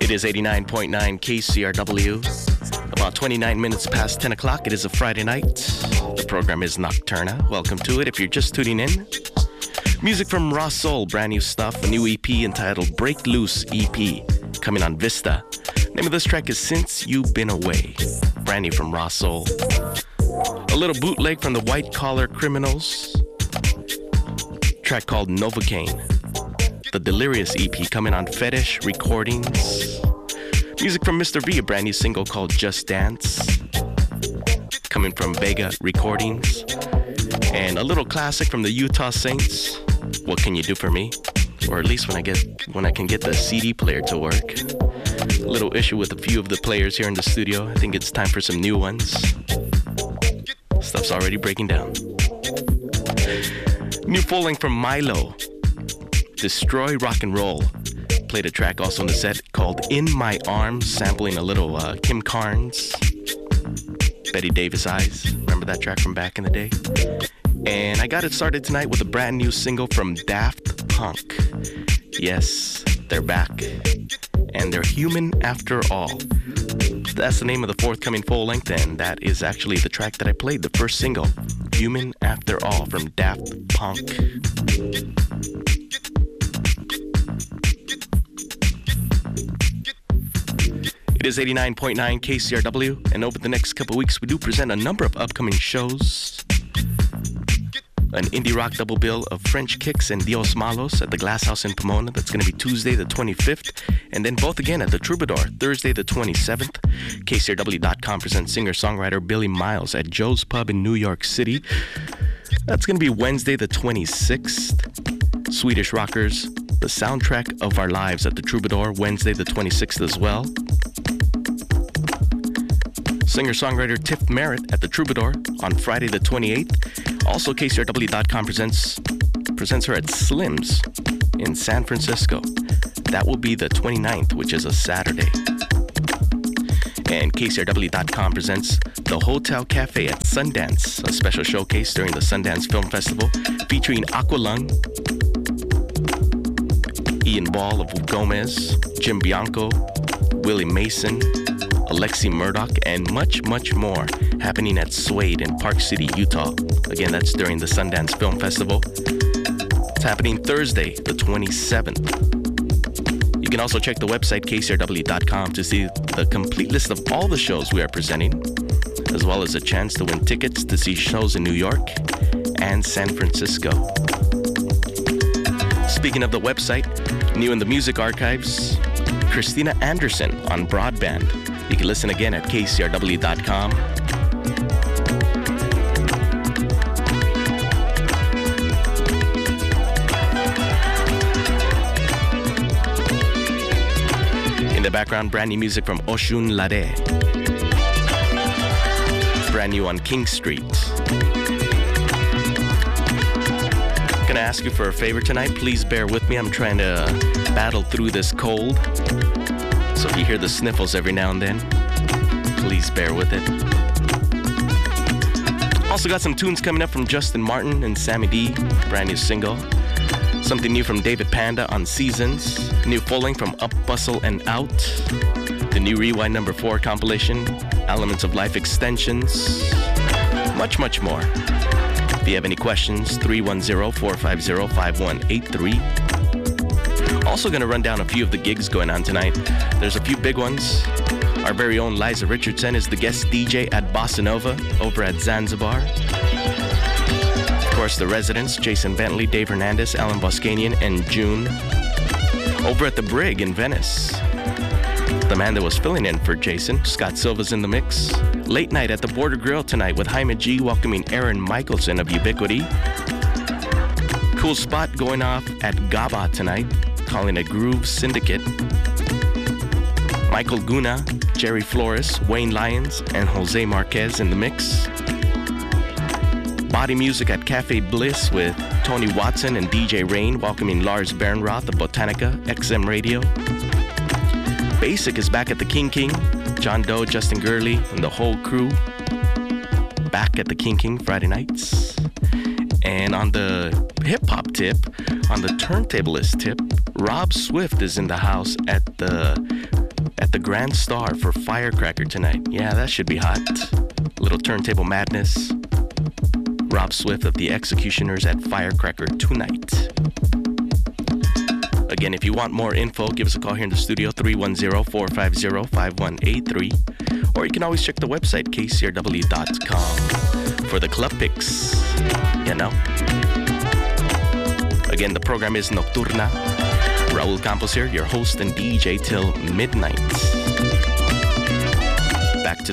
It is 89.9 KCRW. About 29 minutes past 10 o'clock. It is a Friday night. The program is Nocturna. Welcome to it if you're just tuning in. Music from Raw Soul, brand new stuff. A new EP entitled Break Loose EP, coming on Vista. Name of this track is Since You've Been Away. Brand new from Raw Soul. A little bootleg from the White Collar Criminals. Track called Novocaine. The Delirious EP coming on Fetish Recordings. Music from Mr. V, a brand new single called Just Dance, coming from Vega Recordings. And a little classic from the Utah Saints, What Can You Do For Me? Or at least when I can get the CD player to work. A little issue with a few of the players here in the studio. I think it's time for some new ones. Stuff's already breaking down. New full-length from Milo, Destroy Rock and Roll. Played a track also in the set called In My Arms, sampling a little Kim Carnes, Betty Davis Eyes. Remember that track from back in the day? And I got it started tonight with a brand new single from Daft Punk. Yes, they're back. And they're Human After All. That's the name of the forthcoming full length, and that is actually the track that I played, the first single, Human After All from Daft Punk. It is 89.9 KCRW, and over the next couple weeks, we do present a number of upcoming shows. An indie rock double bill of French Kicks and Dios Malos at the Glass House in Pomona. That's going to be Tuesday the 25th, and then both again at the Troubadour, Thursday the 27th. KCRW.com presents singer-songwriter Billy Miles at Joe's Pub in New York City. That's going to be Wednesday the 26th. Swedish Rockers, The Soundtrack of Our Lives at the Troubadour, Wednesday the 26th as well. Singer-songwriter Tiff Merritt at the Troubadour on Friday the 28th. Also, KCRW.com presents her at Slim's in San Francisco. That will be the 29th, which is a Saturday. And KCRW.com presents the Hotel Cafe at Sundance, a special showcase during the Sundance Film Festival featuring Aqualung, Ian Ball of Gomez, Jim Bianco, Willie Mason, Alexi Murdoch, and much, much more happening at Suede in Park City, Utah. Again, that's during the Sundance Film Festival. It's happening Thursday, the 27th. You can also check the website, kcrw.com, to see the complete list of all the shows we are presenting, as well as a chance to win tickets to see shows in New York and San Francisco. Speaking of the website, new in the music archives, Christina Anderson on broadband. You can listen again at kcrw.com. In the background, brand new music from Oshun Lade. Brand new on King Street. Gonna ask you for a favor tonight. Please bear with me. I'm trying to battle through this cold. So if you hear the sniffles every now and then, please bear with it. Also got some tunes coming up from Justin Martin and Sammy D, brand new single. Something new from David Panda on Seasons. New full-length from Up, Bustle, and Out. The new Rewind No. 4 compilation. Elements of Life extensions. Much, much more. If you have any questions, 310-450-5183. Also going to run down a few of the gigs going on tonight. There's a few big ones. Our very own Liza Richardson is the guest DJ at Bossa Nova over at Zanzibar. Of course, the residents, Jason Bentley, Dave Hernandez, Alan Boscanian, and June. Over at the Brig in Venice, the man that was filling in for Jason, Scott Silva's in the mix. Late night at the Border Grill tonight with Jaime G welcoming Aaron Michelson of Ubiquity. Cool spot going off at Gaba tonight, calling it Groove Syndicate. Michael Guna, Jerry Flores, Wayne Lyons, and Jose Marquez in the mix. Body music at Cafe Bliss with Tony Watson and DJ Rain welcoming Lars Bernroth of Botanica, XM Radio. Basic is back at the King King. John Doe, Justin Gurley, and the whole crew back at the King King Friday nights. And on the hip-hop tip, on the turntablist tip, Rob Swift is in the house at the at the Grand Star for Firecracker tonight. Yeah, that should be hot. Little turntable madness. Rob Swift of the Executioners at Firecracker tonight. Again, if you want more info, give us a call here in the studio, 310-450-5183. Or you can always check the website, kcrw.com, for the club picks, you know. Again, the program is Nocturna. Raul Campos here, your host and DJ till midnight.